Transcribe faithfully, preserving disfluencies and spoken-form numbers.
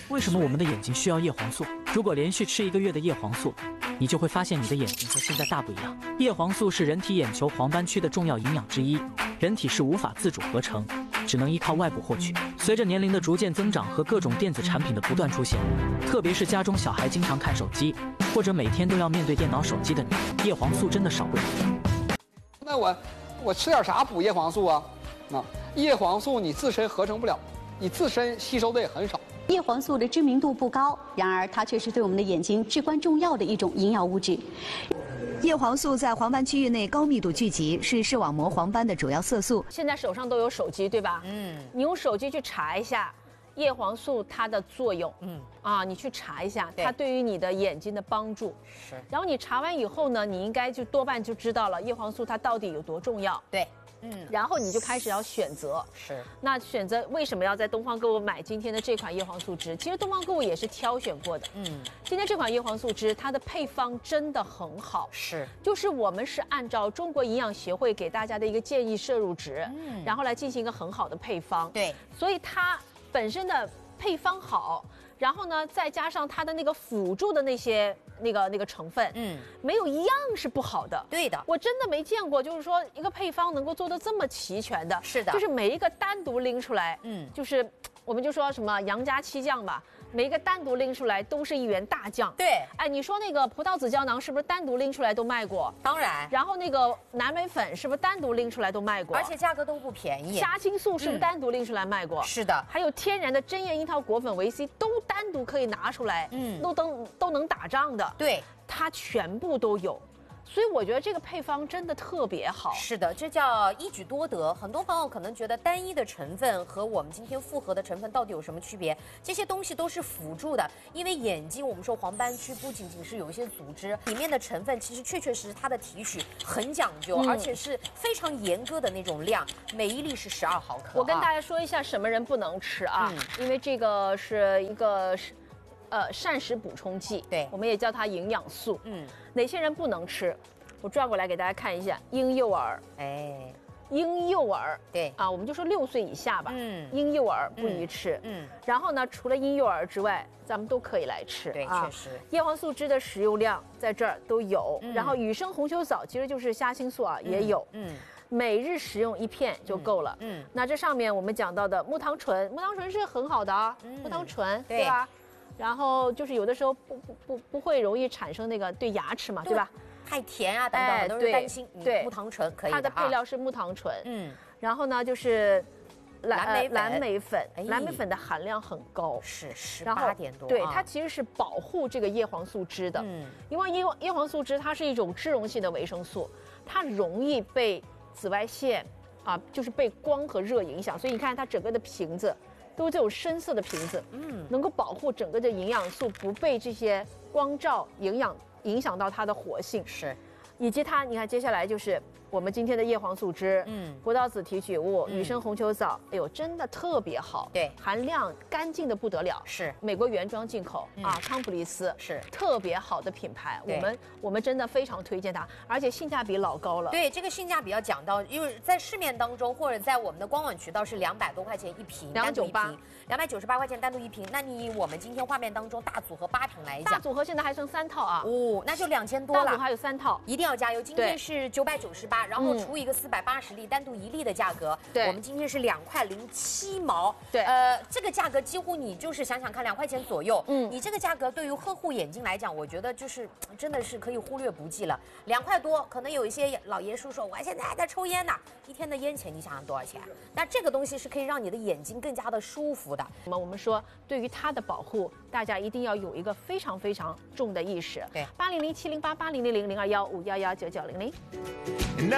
为什么我们的眼睛需要叶黄素？如果连续吃一个月的叶黄素，你就会发现你的眼睛和现在大不一样。叶黄素是人体眼球黄斑区的重要营养之一，人体是无法自主合成，只能依靠外部获取。随着年龄的逐渐增长和各种电子产品的不断出现，特别是家中小孩经常看手机，或者每天都要面对电脑、手机的你，叶黄素真的少不了。 那我我吃点啥补叶黄素啊？啊，叶黄素你自身合成不了，你自身吸收的也很少。 叶黄素的知名度不高，然而它却是对我们的眼睛至关重要的一种营养物质。 叶黄素在黄斑区域内高密度聚集，是视网膜黄斑的主要色素。 现在手上都有手机，对吧？ 嗯， 你用手机去查一下叶黄素它的作用， 嗯啊，你去查一下对它对于你的眼睛的帮助。 是。 然后你查完以后呢，你应该就多半就知道了叶黄素它到底有多重要。 对，嗯， 然后你就开始要选择。 是。 那选择为什么要在东方购物买今天的这款叶黄素汁？其实东方购物也是挑选过的。 嗯， 今天这款叶黄素汁，它的配方真的很好。 是。 就是我们是按照中国营养协会给大家的一个建议摄入值，嗯，然后来进行一个很好的配方。 对。 所以它本身的配方好，然后呢，再加上它的那个辅助的那些那个那个成分， 嗯， 没有一样是不好的。 对的， 我真的没见过，就是说一个配方能够做得这么齐全的。 是的， 就是每一个单独拎出来， 嗯， 就是我们就说什么杨家七酱吧，每一个单独拎出来都是一员大将。 对， 哎，你说那个葡萄籽胶囊是不是单独拎出来都卖过？ 当然。 然后那个蓝莓粉是不是单独拎出来都卖过？ 而且价格都不便宜。 虾青素是不是单独拎出来卖过？ 嗯、是的。 还有天然的针叶樱桃果粉维 C 都单独可以拿出来，嗯，都都都能打仗的。 对， 它全部都有。所以我觉得这个配方真的特别好。 是的，这叫一举多得。很多朋友可能觉得单一的成分和我们今天复合的成分到底有什么区别？这些东西都是辅助的。因为眼睛，我们说黄斑区不仅仅是有一些组织，里面的成分其实确确实实它的提取很讲究，嗯、而且是非常严格的那种量，每一粒是十二毫克、啊。 我跟大家说一下什么人不能吃啊，嗯、因为这个是一个是。呃，膳食补充剂， 对， 我们也叫它营养素。 嗯， 哪些人不能吃？我转过来给大家看一下，婴幼儿， 哎， 婴幼儿， 对啊，我们就说六岁以下吧， 嗯， 婴幼儿不宜吃。 嗯，嗯然后呢，除了婴幼儿之外，咱们都可以来吃。 对， 啊、 确实， 叶黄素汁的食用量在这儿都有， 嗯、 然后雨生红球藻其实就是虾青素啊，嗯、也有。 嗯。嗯每日食用一片就够了。 嗯，嗯那这上面我们讲到的木糖醇，木糖醇是很好的啊，嗯、木糖醇 对, 对吧？然后就是有的时候不不不不会容易产生那个对牙齿嘛，对, 对吧？ 太甜啊等等，很多人担心。 对， 木糖醇可以的、啊、 它的配料是木糖醇。 嗯， 然后呢就是蓝莓粉， 蓝莓粉， 哎、 蓝莓粉的含量很高， 是十八点多。 对，它其实是保护这个叶黄素汁的。嗯，因为叶叶黄素汁它是一种脂溶性的维生素，它容易被紫外线啊，就是被光和热影响，所以你看它整个的瓶子都这种深色的瓶子，嗯，能够保护整个的营养素不被这些光照营养影响到它的活性。 是， 以及它，你看接下来就是我们今天的叶黄素汁，嗯，葡萄籽提取物、雨生红球藻，哎呦，真的特别好， 对， 含量干净的不得了， 是美国原装进口、嗯、啊，康普利斯是特别好的品牌，我们我们真的非常推荐它，而且性价比老高了。 对，这个性价比要讲到，因为在市面当中或者在我们的官网渠道是两百多块钱一瓶， 两百九十八， 两百九十八块钱单独一瓶。那你以我们今天画面当中大组合八瓶来讲， 大组合现在还剩三套啊， 哦，那就两千多了， 大组合还有三套， 一定要加油。今天是九百九十八，然后除一个四百八十粒，单独一粒的价格， 对， 我们今天是两块零七毛， 对， 呃，这个价格几乎你就是想想看，两块钱左右，嗯，你这个价格对于呵护眼睛来讲，我觉得就是真的是可以忽略不计了。两块多，可能有一些老爷叔说，我现在还在抽烟呢，一天的烟钱你想想多少钱？那这个东西是可以让你的眼睛更加的舒服的。 那么我们说，对于它的保护，大家一定要有一个非常非常重的意识。 对， 八零零七零八八零零零零二幺五幺幺九九零零。